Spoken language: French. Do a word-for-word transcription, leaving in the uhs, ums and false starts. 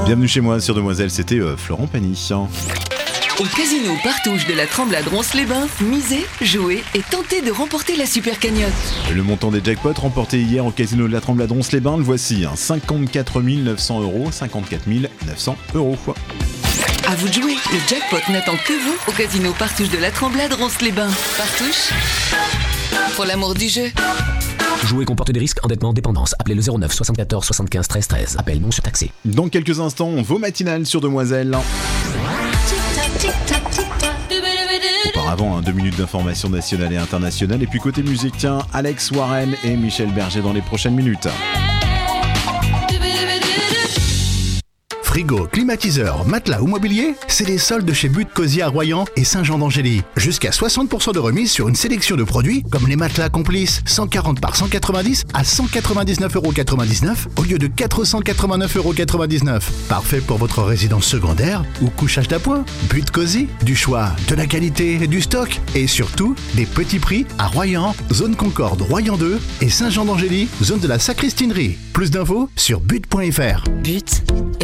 Bienvenue chez moi sur Demoiselle, c'était euh, Florent Pagny. Au casino Partouche de la Tremblade Ronces-les-Bains, misez, jouez et tentez de remporter la super cagnotte. Le montant des jackpots remportés hier au casino de la Tremblade Ronces-les-Bains, le voici, hein, cinquante-quatre mille neuf cents euros, cinquante-quatre mille neuf cents euros. À vous de jouer, le jackpot n'attend que vous au casino Partouche de la Tremblade Ronces-les-Bains. Partouche, pour l'amour du jeu. Jouer comporte des risques, endettement, dépendance. Appelez le zéro neuf soixante-quatorze soixante-quinze treize treize. Appel non surtaxé. Dans quelques instants, vos matinales sur Demoiselle. Auparavant, hein, deux minutes d'information nationale et internationale. Et puis côté musique, tiens, Alex Warren et Michel Berger dans les prochaines minutes. Frigo, climatiseur, matelas ou mobilier, c'est les soldes chez But Cosy à Royan et Saint-Jean-d'Angély. Jusqu'à soixante pour cent de remise sur une sélection de produits comme les matelas Complice cent quarante par cent quatre-vingt-dix à cent quatre-vingt-dix-neuf euros quatre-vingt-dix-neuf au lieu de quatre cent quatre-vingt-neuf euros quatre-vingt-dix-neuf. Parfait pour votre résidence secondaire ou couchage d'appoint. But Cosy, du choix, de la qualité, du stock et surtout des petits prix à Royan, zone Concorde Royan deux et Saint-Jean-d'Angély, zone de la Sacristinerie. Plus d'infos sur but point f r. But